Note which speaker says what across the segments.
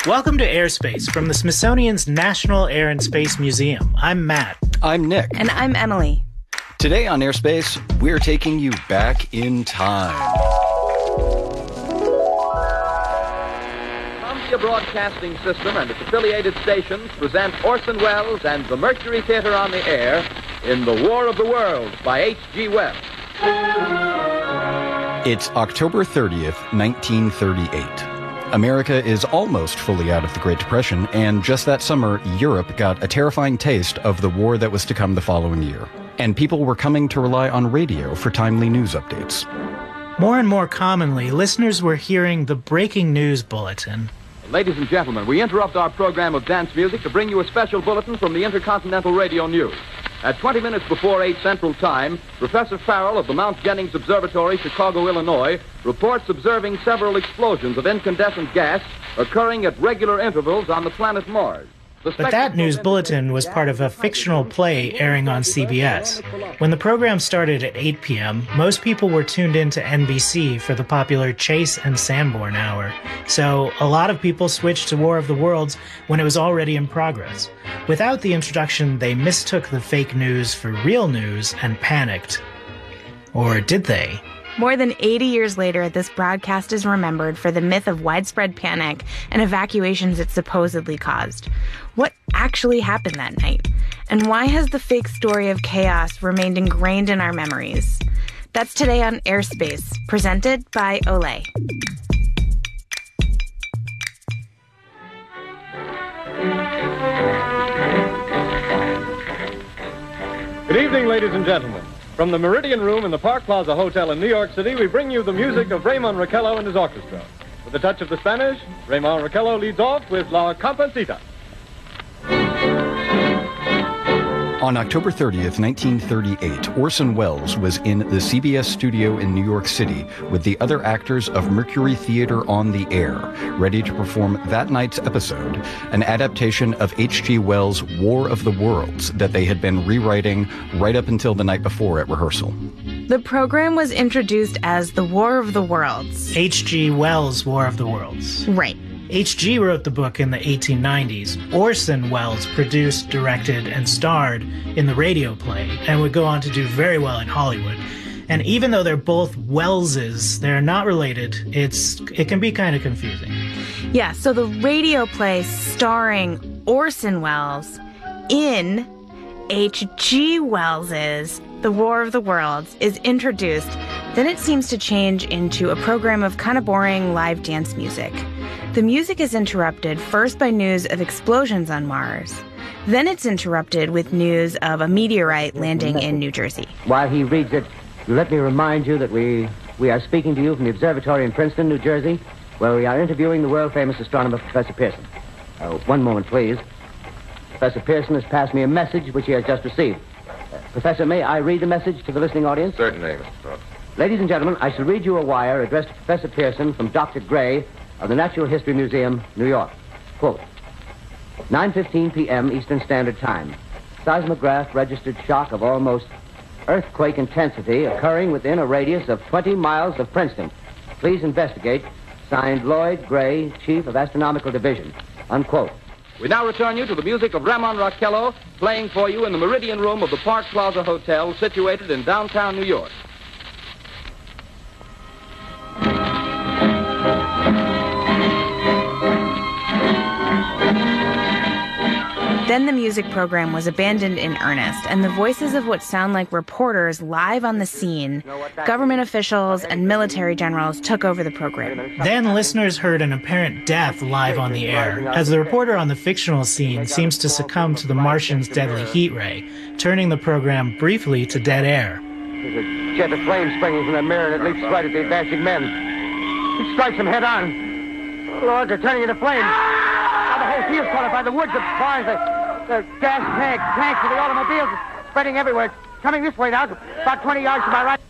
Speaker 1: Welcome to Airspace from the Smithsonian's National Air and Space Museum. I'm Matt.
Speaker 2: I'm Nick.
Speaker 3: And I'm Emily.
Speaker 2: Today on Airspace, we're taking you back in time.
Speaker 4: Columbia Broadcasting System and its affiliated stations present Orson Welles and the Mercury Theater on the Air in The War of the Worlds by H.G. Wells.
Speaker 2: It's October 30th, 1938. America is almost fully out of the Great Depression, and just that summer, Europe got a terrifying taste of the war that was to come the following year. And people were coming to rely on radio for timely news updates.
Speaker 1: More and more commonly, listeners were hearing the breaking news bulletin.
Speaker 4: Ladies and gentlemen, we interrupt our program of dance music to bring you a special bulletin from the Intercontinental Radio News. At 20 minutes before 8 Central Time, Professor Farrell of the Mount Jennings Observatory, Chicago, Illinois, reports observing several explosions of incandescent gas occurring at regular intervals on the planet Mars.
Speaker 1: But that news bulletin was part of a fictional play airing on CBS. When the program started at 8 p.m., most people were tuned in to NBC for the popular Chase and Sanborn hour. So a lot of people switched to War of the Worlds when it was already in progress. Without the introduction, they mistook the fake news for real news and panicked. Or did they?
Speaker 3: More than 80 years later, this broadcast is remembered for the myth of widespread panic and evacuations it supposedly caused. What actually happened that night? And why has the fake story of chaos remained ingrained in our memories? That's today on Airspace, presented by Olay.
Speaker 5: Good evening, ladies and gentlemen. From the Meridian Room in the Park Plaza Hotel in New York City, we bring you the music of Raymond Raquello and his orchestra. With a touch of the Spanish, Raymond Raquello leads off with La Comparsita.
Speaker 2: On October 30th, 1938, Orson Welles was in the CBS studio in New York City with the other actors of Mercury Theater on the Air, ready to perform that night's episode, an adaptation of H.G. Wells' War of the Worlds that they had been rewriting right up until the night before at rehearsal.
Speaker 3: The program was introduced as The War of the Worlds.
Speaker 1: H.G. Wells' War of the Worlds.
Speaker 3: Right.
Speaker 1: H.G. wrote the book in the 1890s. Orson Welles produced, directed, and starred in the radio play, and would go on to do very well in Hollywood. And even though they're both Welleses, they're not related. It can be kind of confusing.
Speaker 3: Yeah, so the radio play starring Orson Welles in H.G. Wells's The War of the Worlds is introduced. Then it seems to change into a program of kind of boring live dance music. The music is interrupted first by news of explosions on Mars. Then it's interrupted with news of a meteorite landing in New Jersey.
Speaker 6: While he reads it, let me remind you that we are speaking to you from the observatory in Princeton, New Jersey, where we are interviewing the world-famous astronomer, Professor Pearson. One moment, please. Professor Pearson has passed me a message which he has just received. Professor, may I read the message to the listening audience?
Speaker 7: Certainly, Mr. Thorpe.
Speaker 6: Ladies and gentlemen, I shall read you a wire addressed to Professor Pearson from Dr. Gray of the Natural History Museum, New York. Quote, 9:15 p.m. Eastern Standard Time. Seismograph registered shock of almost earthquake intensity occurring within a radius of 20 miles of Princeton. Please investigate. Signed, Lloyd Gray, Chief of Astronomical Division. Unquote.
Speaker 4: We now return you to the music of Raymond Raquello, playing for you in the Meridian Room of the Park Plaza Hotel, situated in downtown New York.
Speaker 3: Then the music program was abandoned in earnest, and the voices of what sound like reporters live on the scene, government officials and military generals took over the program.
Speaker 1: Then listeners heard an apparent death live on the air, as the reporter on the fictional scene seems to succumb to the Martian's deadly heat ray, turning the program briefly to dead air.
Speaker 6: There's a jet of flame springing from the mirror, and it leaps right at the advancing men. It strikes them head on. Lord, they're turning into flames. Now the whole field's caught up by the woods, the barns, the gas tanks of the automobiles spreading everywhere. It's coming this way now, about 20 yards to my right.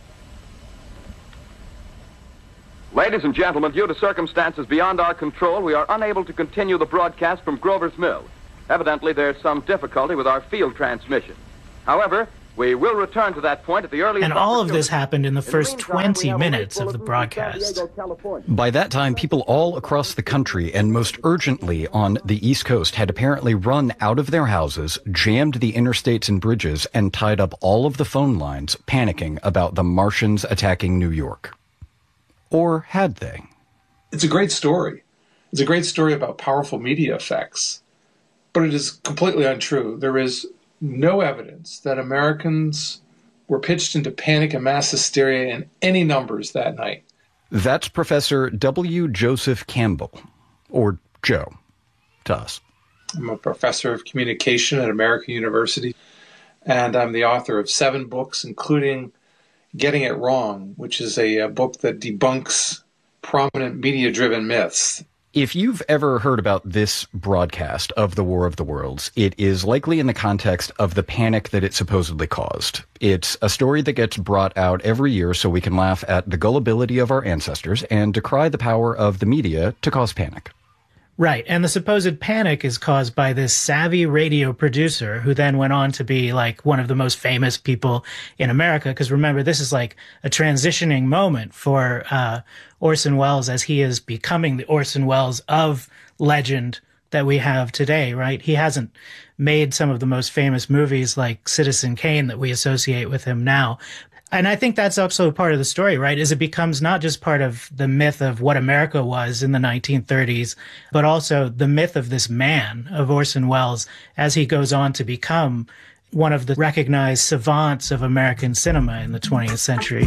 Speaker 4: Ladies and gentlemen, due to circumstances beyond our control, we are unable to continue the broadcast from Grover's Mill. Evidently, there's some difficulty with our field transmission. However, We will return to that point at the earliest.
Speaker 1: And all of this happened in the first 20 minutes of the broadcast.
Speaker 2: By that time, people all across the country, and most urgently on the East Coast, had apparently run out of their houses, jammed the interstates and bridges, and tied up all of the phone lines, panicking about the Martians attacking New York. Or had they?
Speaker 7: It's a great story. It's a great story about powerful media effects. But it is completely untrue. There is no evidence that Americans were pitched into panic and mass hysteria in any numbers that night.
Speaker 2: That's Professor W. Joseph Campbell, or Joe, to us.
Speaker 7: I'm a professor of communication at American University, and I'm the author of 7 books, including Getting It Wrong, which is a book that debunks prominent media-driven myths.
Speaker 2: If you've ever heard about this broadcast of the War of the Worlds, it is likely in the context of the panic that it supposedly caused. It's a story that gets brought out every year so we can laugh at the gullibility of our ancestors and decry the power of the media to cause panic.
Speaker 1: Right, and the supposed panic is caused by this savvy radio producer who then went on to be like one of the most famous people in America. Because remember, this is like a transitioning moment for Orson Welles as he is becoming the Orson Welles of legend that we have today, right? He hasn't made some of the most famous movies like Citizen Kane that we associate with him now. And I think that's also part of the story, right? Is it becomes not just part of the myth of what America was in the 1930s, but also the myth of this man, of Orson Welles, as he goes on to become one of the recognized savants of American cinema in the 20th century.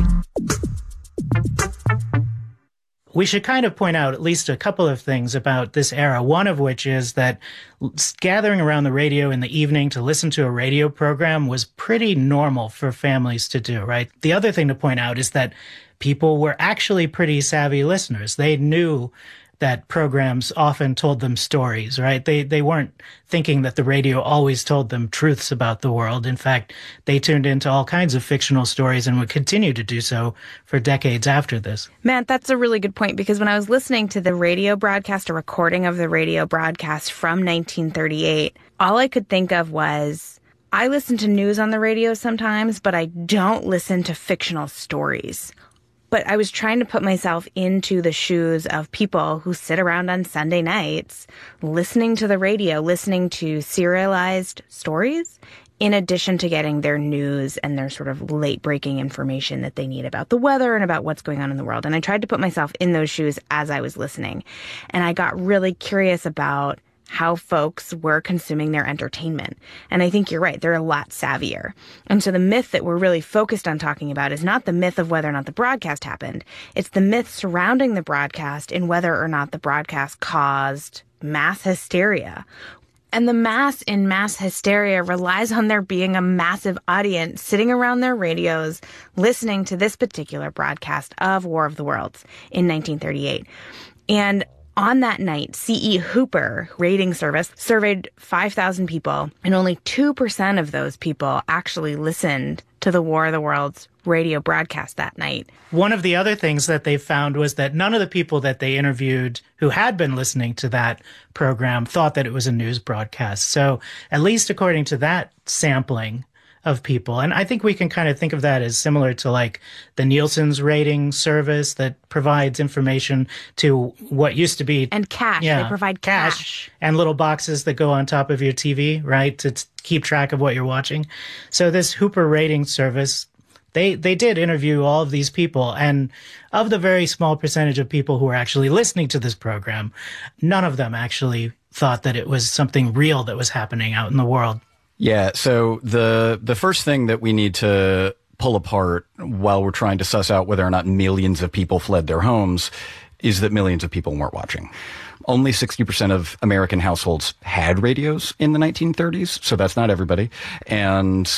Speaker 1: We should kind of point out at least a couple of things about this era, one of which is that gathering around the radio in the evening to listen to a radio program was pretty normal for families to do, right? The other thing to point out is that people were actually pretty savvy listeners. They knew that programs often told them stories, right? They weren't thinking that the radio always told them truths about the world. In fact, they tuned into all kinds of fictional stories and would continue to do so for decades after this.
Speaker 3: Matt, that's a really good point, because when I was listening to the radio broadcast, a recording of the radio broadcast from 1938, all I could think of was, I listen to news on the radio sometimes, but I don't listen to fictional stories. But I was trying to put myself into the shoes of people who sit around on Sunday nights listening to the radio, listening to serialized stories, in addition to getting their news and their sort of late-breaking information that they need about the weather and about what's going on in the world. And I tried to put myself in those shoes as I was listening. And I got really curious about how folks were consuming their entertainment. And I think you're right. They're a lot savvier. And so the myth that we're really focused on talking about is not the myth of whether or not the broadcast happened. It's the myth surrounding the broadcast and whether or not the broadcast caused mass hysteria. And the mass in mass hysteria relies on there being a massive audience sitting around their radios listening to this particular broadcast of War of the Worlds in 1938. And on that night, C.E. Hooper rating service surveyed 5,000 people, and only 2% of those people actually listened to the War of the Worlds radio broadcast that night.
Speaker 1: One of the other things that they found was that none of the people that they interviewed who had been listening to that program thought that it was a news broadcast. So at least according to that sampling of people. And I think we can kind of think of that as similar to like the Nielsen's rating service that provides information to what used to be.
Speaker 3: And cash. Yeah, they provide cash.
Speaker 1: And little boxes that go on top of your TV, right? To keep track of what you're watching. So this Hooper rating service, they did interview all of these people. And of the very small percentage of people who were actually listening to this program, none of them actually thought that it was something real that was happening out in the world.
Speaker 2: Yeah, so the first thing that we need to pull apart while we're trying to suss out whether or not millions of people fled their homes is that millions of people weren't watching. Only 60% of American households had radios in the 1930s, so that's not everybody. And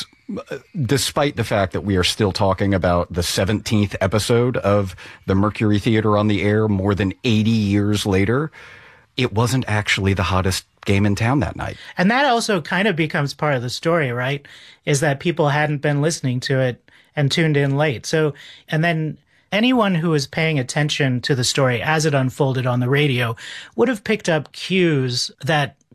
Speaker 2: despite the fact that we are still talking about the 17th episode of the Mercury Theater on the Air more than 80 years later, it wasn't actually the hottest game in town that night.
Speaker 1: And that also kind of becomes part of the story, right? Is that people hadn't been listening to it and tuned in late. So, and then anyone who was paying attention to the story as it unfolded on the radio would have picked up cues that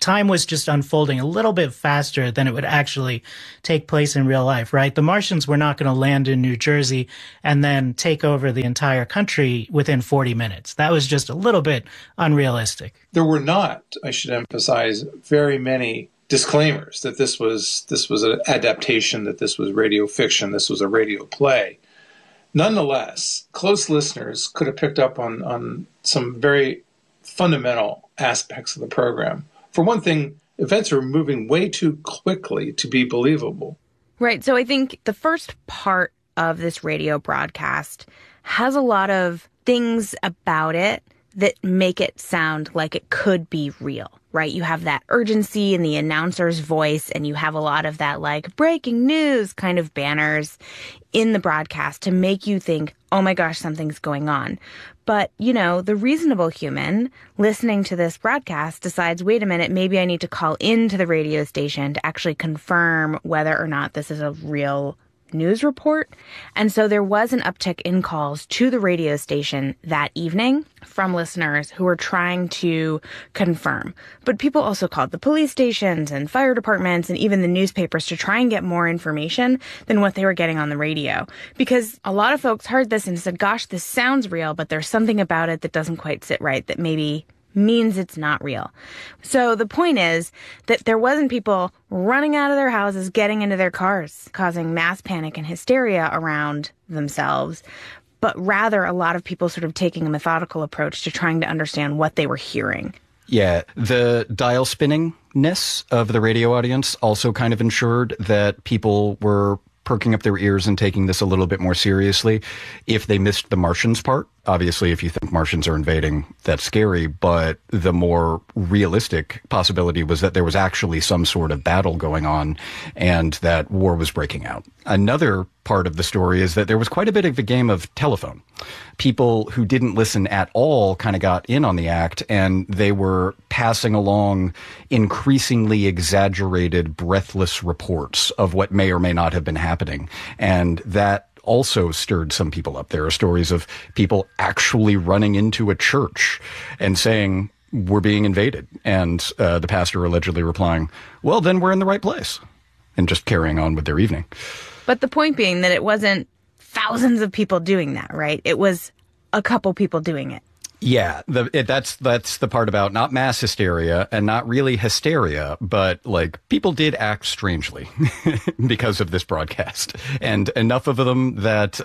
Speaker 1: time was just unfolding a little bit faster than it would actually take place in real life, right? The Martians were not going to land in New Jersey and then take over the entire country within 40 minutes. That was just a little bit unrealistic.
Speaker 7: There were not, I should emphasize, very many disclaimers that this was an adaptation, that this was radio fiction, this was a radio play. Nonetheless, close listeners could have picked up on some very fundamental aspects of the program. For one thing, events are moving way too quickly to be believable.
Speaker 3: Right. So I think the first part of this radio broadcast has a lot of things about it that make it sound like it could be real, right? You have that urgency in the announcer's voice, and you have a lot of that like breaking news kind of banners in the broadcast to make you think, oh my gosh, something's going on. But, you know, the reasonable human listening to this broadcast decides, wait a minute, maybe I need to call into the radio station to actually confirm whether or not this is a real news report. And so there was an uptick in calls to the radio station that evening from listeners who were trying to confirm. But people also called the police stations and fire departments and even the newspapers to try and get more information than what they were getting on the radio. Because a lot of folks heard this and said, gosh, this sounds real, but there's something about it that doesn't quite sit right, that maybe means it's not real. So the point is that there wasn't people running out of their houses, getting into their cars, causing mass panic and hysteria around themselves, but rather a lot of people sort of taking a methodical approach to trying to understand what they were hearing.
Speaker 2: Yeah, the dial spinningness of the radio audience also kind of ensured that people were perking up their ears and taking this a little bit more seriously. If they missed the Martians part, obviously, if you think Martians are invading, that's scary. But the more realistic possibility was that there was actually some sort of battle going on and that war was breaking out. Another part of the story is that there was quite a bit of a game of telephone. People who didn't listen at all kind of got in on the act, and they were passing along increasingly exaggerated, breathless reports of what may or may not have been happening. And that also stirred some people up. There are stories of people actually running into a church and saying, we're being invaded. And the pastor allegedly replying, well, then we're in the right place, and just carrying on with their evening.
Speaker 3: But the point being that it wasn't thousands of people doing that, right? It was a couple people doing it.
Speaker 2: Yeah, that's the part about not mass hysteria and not really hysteria, but like people did act strangely because of this broadcast, and enough of them that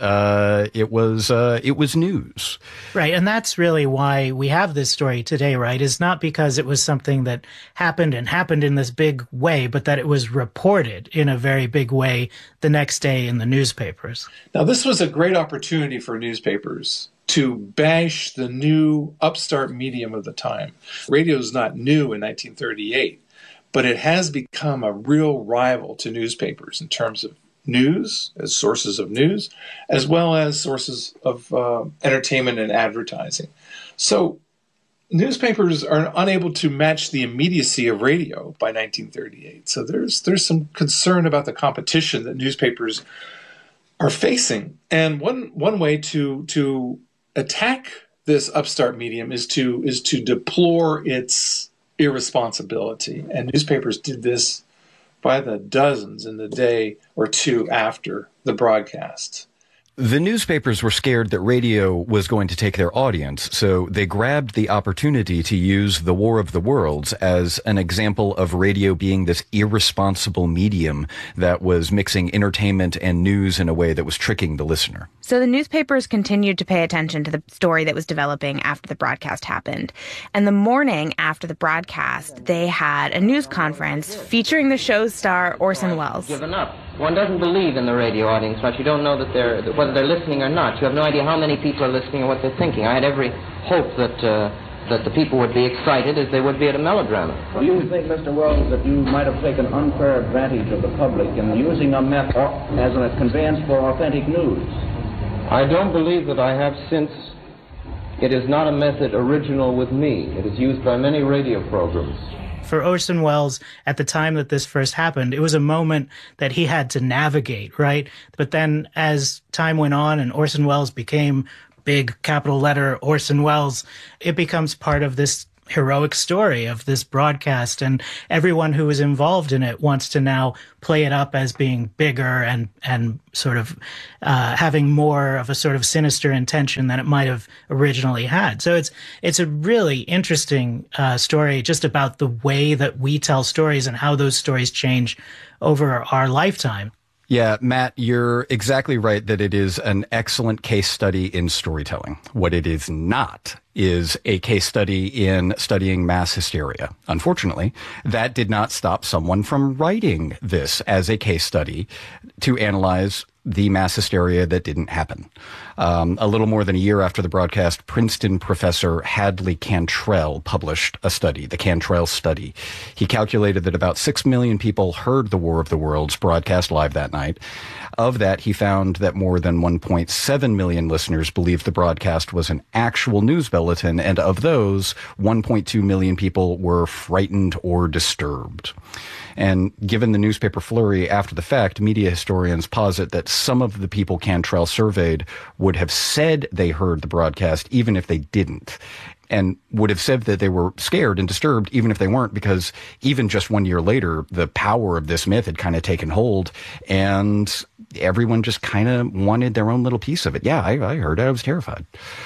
Speaker 2: it was news.
Speaker 1: Right, and that's really why we have this story today, right? Is not because it was something that happened in this big way, but that it was reported in a very big way the next day in the newspapers.
Speaker 7: Now, this was a great opportunity for newspapers to bash the new upstart medium of the time. Radio is not new in 1938, but it has become a real rival to newspapers in terms of news, as sources of news, as well as sources of entertainment and advertising. So newspapers are unable to match the immediacy of radio by 1938. So there's some concern about the competition that newspapers are facing. And one way to attack this upstart medium is to deplore its irresponsibility. And newspapers did this by the dozens in the day or two after the broadcast.
Speaker 2: The newspapers were scared that radio was going to take their audience, so they grabbed the opportunity to use The War of the Worlds as an example of radio being this irresponsible medium that was mixing entertainment and news in a way that was tricking the listener.
Speaker 3: So the newspapers continued to pay attention to the story that was developing after the broadcast happened. And the morning after the broadcast, they had a news conference featuring the show's star, Orson Welles.
Speaker 8: Given up. One doesn't believe in the radio audience much. You don't know that whether they're listening or not. You have no idea how many people are listening or what they're thinking. I had every hope that the people would be excited as they would be at a melodrama.
Speaker 9: Do you think, Mr. Wells, that you might have taken unfair advantage of the public in using a method as a conveyance for authentic news?
Speaker 8: I don't believe that I have, since it is not a method original with me. It is used by many radio programs.
Speaker 1: For Orson Welles, at the time that this first happened, it was a moment that he had to navigate, right? But then as time went on and Orson Welles became big capital letter Orson Welles, it becomes part of this heroic story of this broadcast, and everyone who was involved in it wants to now play it up as being bigger and sort of having more of a sort of sinister intention than it might have originally had. So it's a really interesting story just about the way that we tell stories and how those stories change over our lifetime.
Speaker 2: Yeah, Matt, you're exactly right that it is an excellent case study in storytelling. What it is not is a case study in studying mass hysteria. Unfortunately, that did not stop someone from writing this as a case study to analyze the mass hysteria that didn't happen. A little more than a year after the broadcast, Princeton professor Hadley Cantrell published a study, the Cantrell Study. He calculated that about 6 million people heard the War of the Worlds broadcast live that night. Of that, he found that more than 1.7 million listeners believed the broadcast was an actual news bulletin, and of those, 1.2 million people were frightened or disturbed. And given the newspaper flurry after the fact, media historians posit that some of the people Cantrell surveyed would have said they heard the broadcast even if they didn't, and would have said that they were scared and disturbed even if they weren't, because even just 1 year later, the power of this myth had kind of taken hold, and everyone just kind of wanted their own little piece of it. Yeah, I heard it. I was terrified.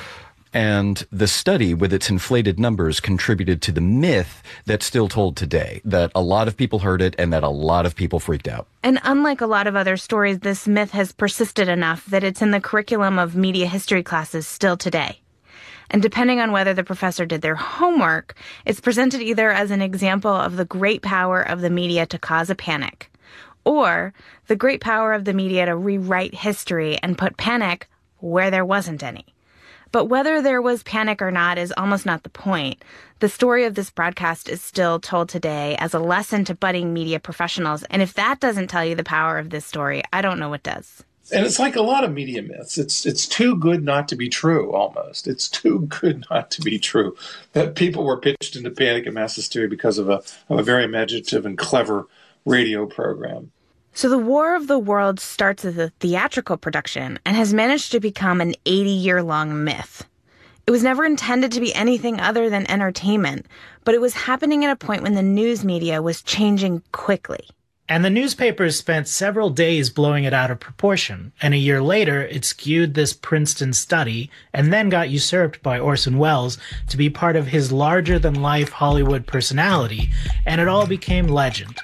Speaker 2: And the study, with its inflated numbers, contributed to the myth that's still told today, that a lot of people heard it and that a lot of people freaked out.
Speaker 3: And unlike a lot of other stories, this myth has persisted enough that it's in the curriculum of media history classes still today. And depending on whether the professor did their homework, it's presented either as an example of the great power of the media to cause a panic, or the great power of the media to rewrite history and put panic where there wasn't any. But whether there was panic or not is almost not the point. The story of this broadcast is still told today as a lesson to budding media professionals. And if that doesn't tell you the power of this story, I don't know what does.
Speaker 7: And it's like a lot of media myths. It's too good not to be true, almost. It's too good not to be true that people were pitched into panic and mass hysteria because of a very imaginative and clever radio program.
Speaker 3: So the War of the Worlds starts as a theatrical production and has managed to become an 80-year-long myth. It was never intended to be anything other than entertainment, but it was happening at a point when the news media was changing quickly.
Speaker 1: And the newspapers spent several days blowing it out of proportion, and a year later it skewed this Princeton study and then got usurped by Orson Welles to be part of his larger-than-life Hollywood personality, and it all became legend.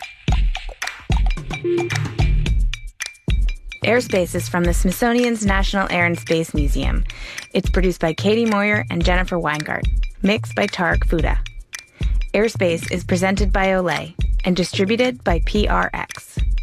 Speaker 3: Airspace is from the Smithsonian's National Air and Space Museum. It's produced by Katie Moyer and Jennifer Weingart. Mixed by Tarek Fuda. Airspace is presented by Olay and distributed by PRX.